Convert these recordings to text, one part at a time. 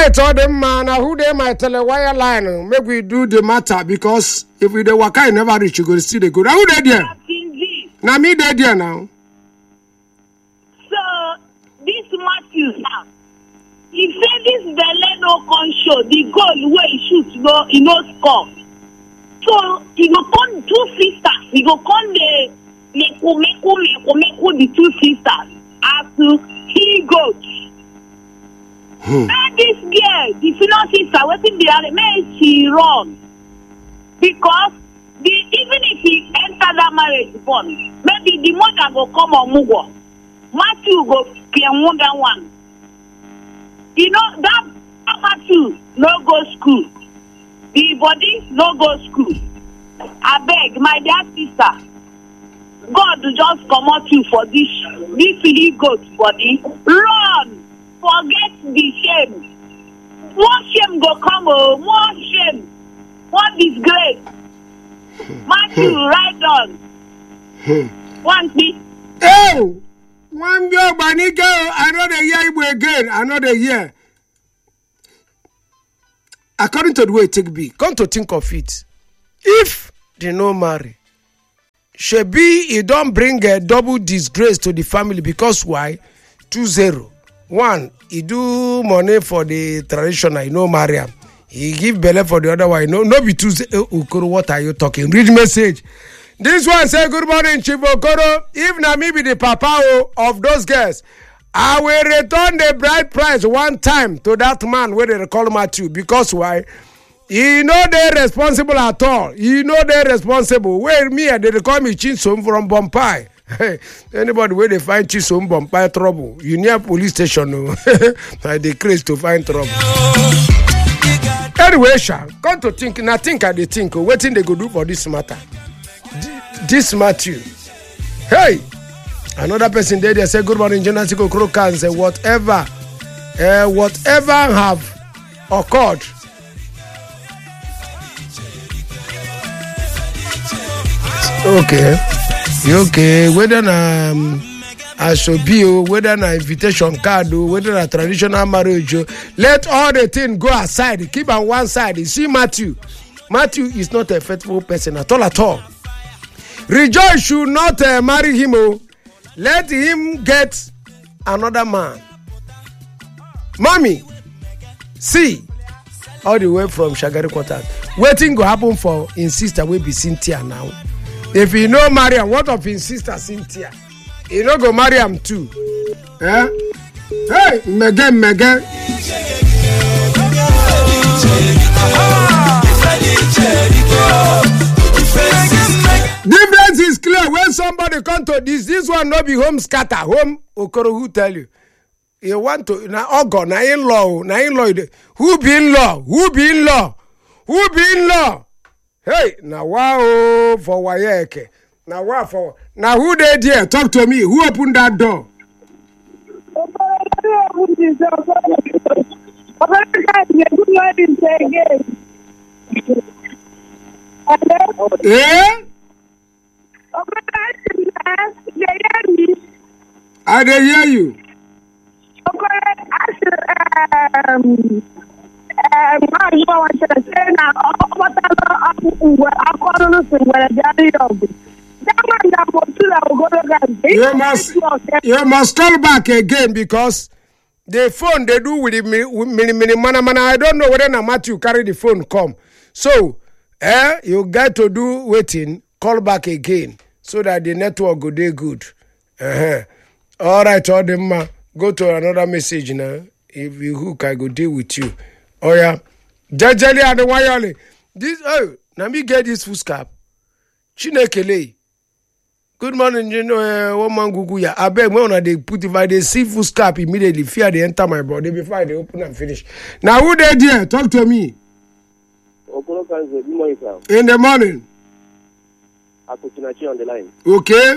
right, all them man, who they my telewire line, make we do the matter because if we the waka never reach, you go see the good. Who they there? Now me they there now. So this Matthew now, he said this belle no con show the goal where he shoot no, he no score. So he go con two sisters. He go con the the two sisters as he goes. And this girl, the female sister, waiting behind may she run because even if he enter that marriage bond, maybe the mother go come on Mugo. Matthew go can one. You know that Matthew no go school. The body no go school. I beg my dear sister, God just come out you for this silly goat body. Run, forget the shame. More shame go come, more shame, more disgrace. Matthew, right on. One thing. Oh, one girl, bunny girl, another year again, another year. According to the way it take be, come to think of it. If they no marry, shebi he don't bring a double disgrace to the family because why? 2-0. One, he do money for the traditional, he no marry him. He give belle for the other one. No be 2-0. Okoro, what are you talking? Read message. This one say, good morning, Chief Okoro. If na me be the papa of those girls, I will return the bride price one time to that man where they call Matthew. Because why? He know they responsible at all. He know they responsible. Where me, they call me Chinsom from Bompai. Anybody where they find Chinsom Bompai trouble, you near police station. No. I decrease to find trouble. Anyway, come to think. Now think I they think. What thing they go do for this matter? This Matthew. Hey. Another person there, they say, good morning, Jonathan Okoro say, whatever have occurred. Okay. Whether I should be, whether an invitation card, whether a traditional marriage, let all the things go aside. Keep on one side. You see, Matthew is not a faithful person at all. Rejoice should not marry him. Let him get another man. Mommy, see, all the way from Shagari Quarter. Waiting go happen for his sister will be Cynthia now. If he no marry him, what of his sister Cynthia? He no go marry him too. Eh? Hey, Megan. Difference is clear when somebody come to this one no be home scatter. Home Okoro who tell you. You want to na ogo na in-law. Who be in-law? Hey, now wow for Wayeke. Now wow for now who they there? Talk to me. Who opened that door? Yeah? I didn't hear you. You must call back again because the phone they do with the mini mana. I don't know whether na Matthew carry the phone come. So you got to do waiting, call back again so that the network go dey good. All right, all them go to another message now. If you hook, I go deal with you. Oh yeah, Jajali and the Wayale. This now me get this full cap. Chinekele. Good morning, one man guguya. I beg when they put if I they see full cap immediately, fear they enter my body before they open and finish. Now who they there? Talk to me. Good morning, sir. In the morning. Akuchinachi on the line. Okay.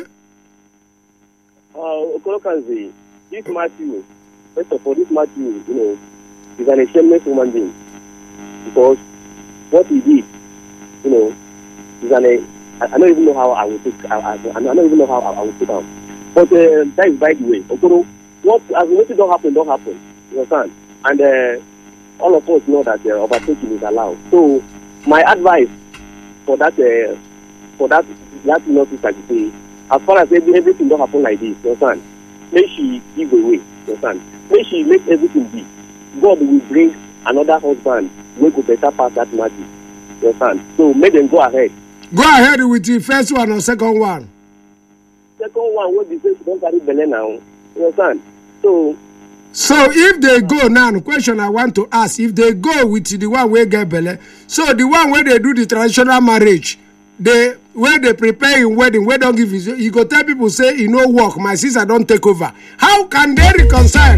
Okorokanzi, this Matthew, first of all, this Matthew, is an shameless human being. Because what he did, is I don't even know how I will take. I don't even know how I will take out. But that is by the way. Okoro, what don't happen. You understand? And all of us know that overtaking is allowed. So my advice for that notice, like you say, as far as everything don't happen like this, you understand? Make she give away, you understand? Make she make everything be. God will bring another husband who will better pass that magic, you understand? So make them go ahead. Go ahead with the first one or second one. Second one, what they say, she don't carry belly now, you understand? So if they go now, the question I want to ask, if they go with the one where get belly, so the one where they do the traditional marriage, where they prepare in wedding, where don't give you go tell people say you no work, my sister don't take over. How can they reconcile?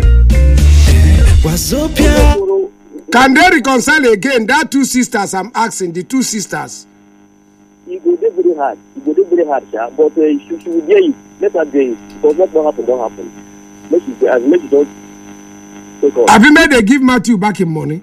Can they reconcile again? That two sisters I'm asking, the two sisters. It will be very hard. Yeah? But she will dare you. Let her dare you. Because what don't happen. Make it don't take off. Have you made they give Matthew back in money?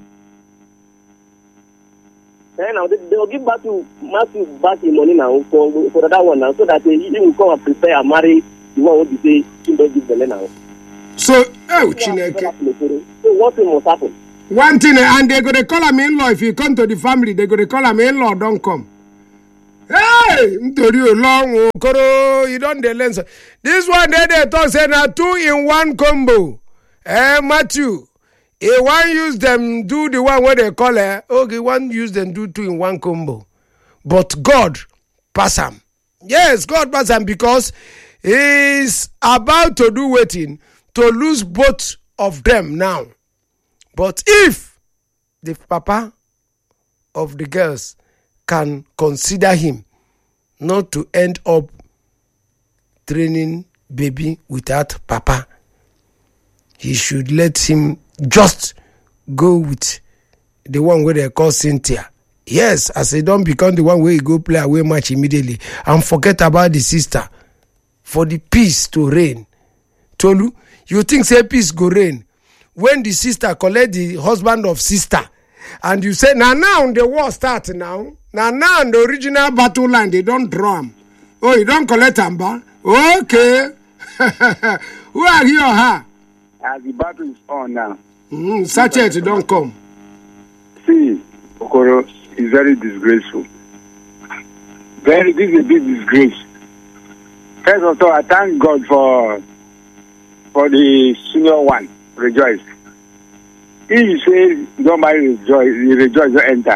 Now they will give Matthew back in money now for that one now, so that he will come and prepare and marry the one who say he don't give the now. So, Chineke. So what thing must happen? One thing, and they're going to call him in-law. If you come to the family, they're going to call him in-law, don't come. Hey, you long, Okoro, you don't the lens. This one, they talk, say, now 2-in-1 combo. Matthew. He one use them do the one where they call it. Okay, one use them do 2-in-1 combo. But God pass him. Yes, God pass him because he's about to do waiting to lose both of them now. But if the papa of the girls can consider him not to end up training baby without papa, he should let him just go with the one where they call Cynthia. Yes, as they don't become the one where he go play away match immediately and forget about the sister for the peace to reign. Tolu, you think say peace go reign when the sister collect the husband of sister and you say now the war start now the original battle line they don't draw him. Oh, you don't collect him, okay. Who are you or her? As the battle is on now. Sachet don't come. See, Okoro is very disgraceful. This is a big disgrace. First of all, I thank God for the senior one, Rejoice. He says don't marry Rejoice don't enter.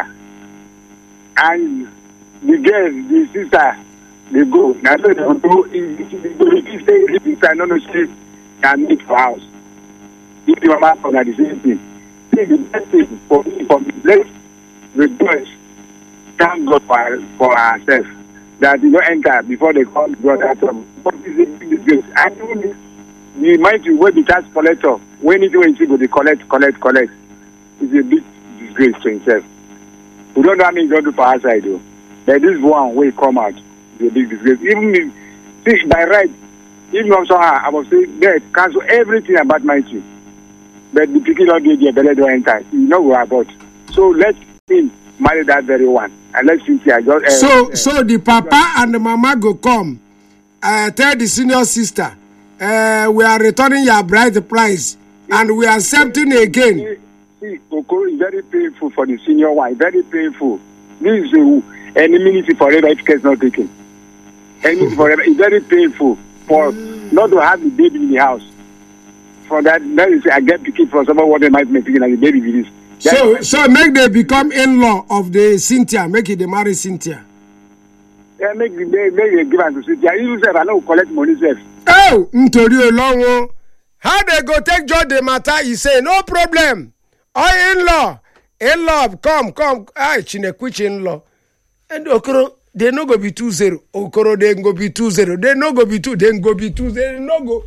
And the girls, the sister, they go. Now so they go if they say no she can meet for house. If your man for the same thing. See the best thing for me, let's Rejoice. Thank God for ourselves. That you don't enter before they call brother trouble. What is it? Disgrace. I told you, the mighty way the tax collector, when it when you go, they collect. It's a big disgrace to himself. We don't know how many do for outside though. But this one will come out. It's a big disgrace. Even if, see, by right, even if I was saying they cancel everything about mighty. But the people don't do their belly don't enter. You know what about. So let him marry that very one. And let's see here. So the papa and the mama go come. Tell the senior sister, we are returning your bride price and we are accepting again. See, Okoro is very painful for the senior one. Very painful. This is an enmity forever if care is not taken. Enmity forever. It's very painful for not to have the baby in the house. For that is I get picking for someone what they might make picking and the baby with this. So make they become in-law of the Cynthia. Make it they marry Cynthia. Yeah, make they give us to Cynthia. Even if I don't collect money, self. Oh, Ntori Olongo. How they go take judge the matter? He say no problem. Oh, in-law, come. I Chinekwichi in-law. And Okoro, they no go be 2-0. Okoro, they go be 2-0. They no go be 2. They go be 2. They no go.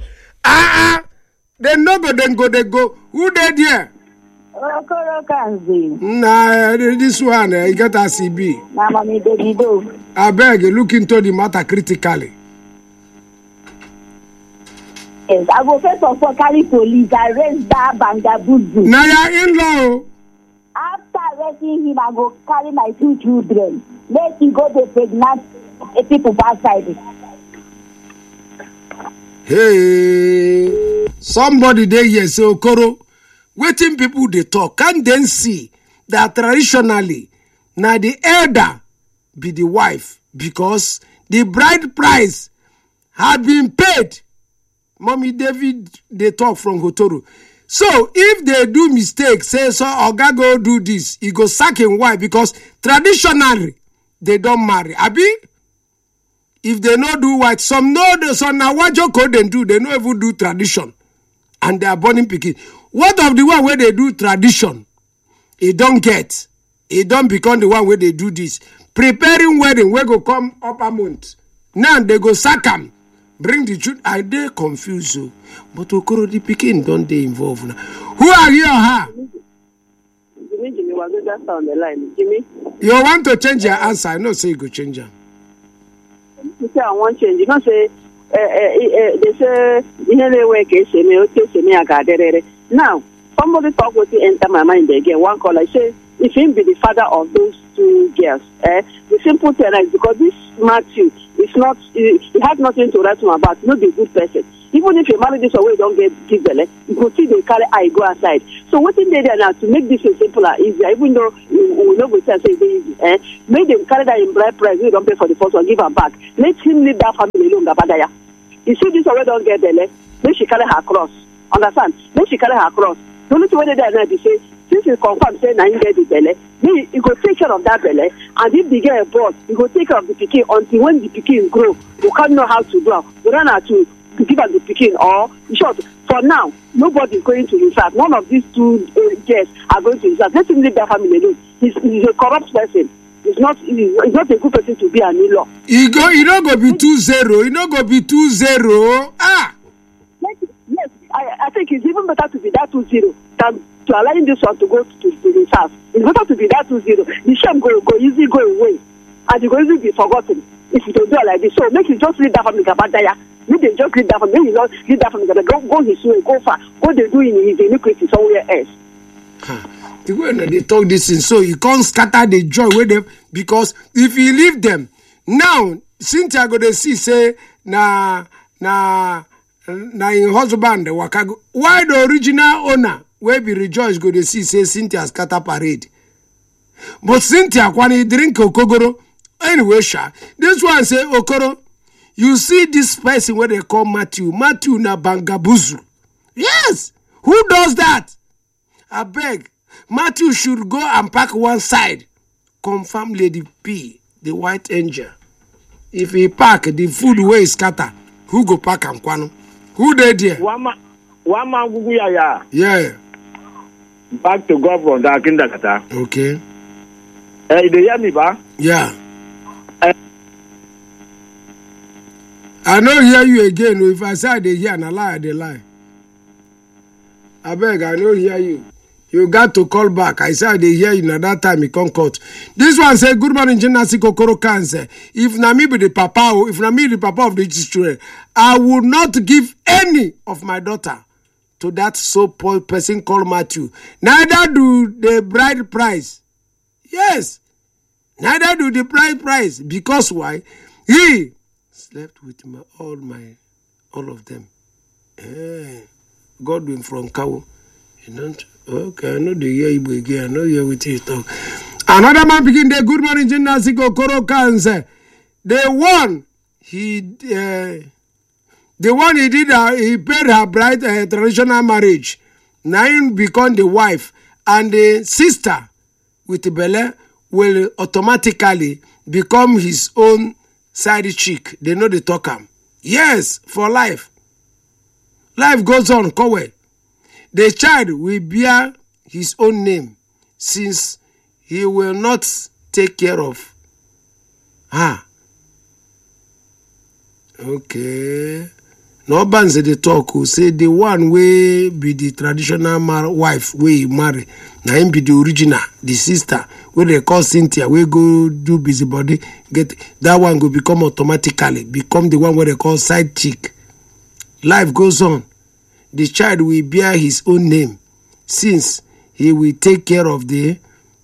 They no go. They go. Who they there? Okoro Kanzi. Nah, this one, you got a CB. Nah, mommy, baby, do. I beg you, look into the matter critically. Yes, I go first of all carry police, arrest that Bangabuzu. Now you're in-law. After arresting him, I go carry my 2 children. Let him go to pregnant people outside. Hey, somebody there here say Okoro, wetin people dey talk, can then see that traditionally na the elder be the wife because the bride price had been paid. Mommy David dey talk from Hotoro. So if they do mistake, say so oga go do this, he go sack him wife because traditionally they don't marry. Abi, if they no do what some no, some na wajo code dem do, they no even do tradition, and they are burning pikin. What of the one where they do tradition? He don't get. He don't become the one where they do this. Preparing wedding, we go come up a month. Now they go sack am. Bring the truth. I dey confused. So. But Okoro, the pikin don't they involved now. Who are you or her? Jimmy was just on the line. Jimmy? You want to change your answer. I know say you go change am. You say I want change. You know say they say now somebody talk with you enter my mind again. One call I say if him be the father of those two girls, the simple thing is because this Matthew is not he has nothing to write to about, not be a good person. Even if you marry this away, don't get give belly, you go see they carry eye go outside. So what in there now to make this simple and easier, even though we know we say it's easy, make them carry that in bride price, we don't pay for the first one, give her back. Let him leave that family alone, Gabadaya. You see this away don't get belly, then she carry her cross. Understand? Then she carry her cross. The only way they are now to say, since you confirm say now you get the belly, then you go take care of that belly, and if the girl boss, you go take care of the pikin until when the pikin grow, you can't know how to do. You run out to give her the pikin, or in short, for now, nobody is going to insert. None of these two girls are going to insert. Let him leave that family alone. He's a corrupt person. He's not a good person to be an in-law. He don't go be 2-0. He don't go be 2-0. Ah! Yes, I think it's even better to be that 2-0 than to allowing this one to go to his house. It's better to be that 2-0. The shame go easy go away, and it go easy be forgotten if you don't do it like this. So make you just leave that family Kabadaya. Make them just leave that family. Maybe not leave that family. Go his way, go far. What they do in his iniquity somewhere else. The way that they talk this thing, so you can't scatter the joy with them, because if you leave them now, Cynthia go to see say na in husband wakago. Why the original owner where be rejoice go to see say Cynthia scatter parade, but Cynthia when he drink okogoro anyway. This one say Okoro, you see this person where they call Matthew na bangabuzu. Yes, who does that? I beg. Matthew should go and park one side. Confirm Lady P, the white angel. If he park, the food way scatter. Who go park and kwano? Who they there? One man gugu ya. Yeah. Back to God from that kindakata. Okay. They hear me, ba? Yeah. I don't hear you again. If I say they hear and I lie. I beg, I don't hear you. You got to call back. I said they hear you at that time. He can't cut. This one say, good morning, Gymnastic Okoro Cancer. If na me be the papa, if na me the papa of the children, I will not give any of my daughter to that so-called person called Matthew. Neither do the bride price. Yes. Neither do the bride price. Because why? He slept with all of them. Godwin from Kawo. You don't. Okay, I know the year you again. I know you're with you talk. Another man begin the good morning, Gymnastic Okoro Cancer. The one he did, he paid her bride traditional marriage. Now he become the wife, and the sister with the Bele will automatically become his own side chick. They know the talk am. Yes, for life. Life goes on, Kowe. The child will bear his own name, since he will not take care of her. Okay. No bands they talk who say the one way be the traditional wife where he marry. Now him be the original, the sister where they call Cynthia, we go do busybody, get that one go become automatically become the one where they call side chick. Life goes on. The child will bear his own name, since he will take care of the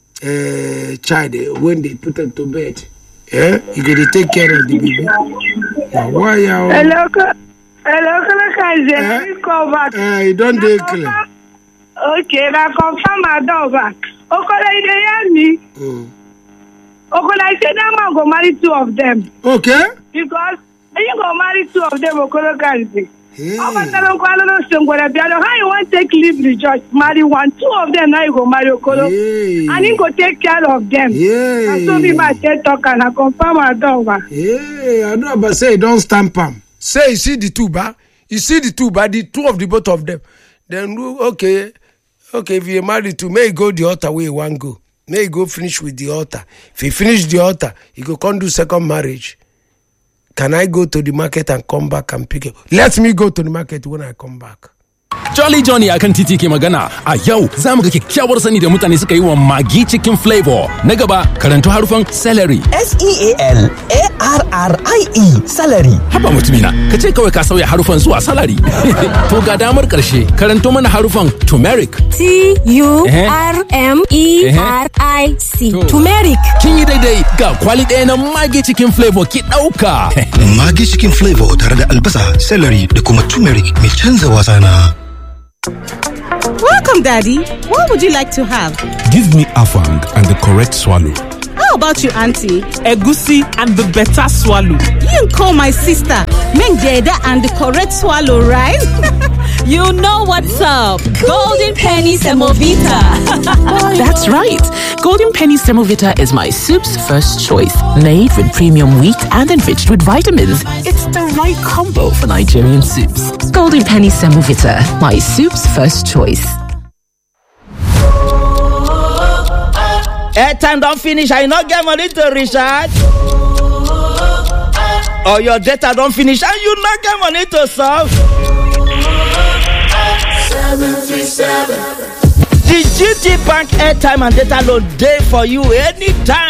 child when they put him to bed. Yeah, he going to take care of the baby. Now, why you? Hello, cousin. You don't take clear. Okay, now confirm my dog. Okola, you dey hear me? Okola, I say that man go marry 2 of them. Okay. Because you go marry 2 of them, Okola can't say. Hey. How you want to take leave the judge, marry 1, 2 of them, now you go marry Okolo. Hey. And you go take care of them. Yeah. And so me myself talk and I confirm my dog. Yeah, I know, but say don't stamp am. Say you see the 2 ba? You see the 2 ba? The 2 of the both of them. Then okay, if you marry 2, may you go the altar where you want go. May you go finish with the altar. If you finish the altar, you go come do second marriage. Can I go to the market and come back and pick it? Let me go to the market when I come back. Jolly Johnny akan titi ke magana. A yau za mu ga kyakkyawar sani da mutane suka yi wa Maggi Chicken Flavor. Na gaba karanto harufan celery. S-E-A-L-A-R-R-I-E celery. Haba mutumina, ka ce kawai ka sauya harufan zuwa salary. To ga damar karshe, karanto mana harufan turmeric. T-U-R-M-E-R-I-C. Turmeric. Kin yi daidai, ga kwali ɗaya na Maggi Chicken Flavor ki ɗauka. Maggi Chicken Flavor tare da albasa, celery da kuma turmeric mai canza wasa na. Welcome, Daddy. What would you like to have? Give me afang and the correct swallow. How about you, Auntie? Egusi and the better swallow. You call my sister Mengjeda and the correct swallow, right? You know what's up. Golden Penny Semovita. That's right. Golden Penny Semovita is my soup's first choice. Made with premium wheat and enriched with vitamins. It's the right combo for Nigerian soups. Golden Penny Semovita, my soup's first choice. Airtime don't finish, I not get money to recharge. Or your data don't finish and you not get money to solve. 737. The GT Bank airtime and data load day for you anytime.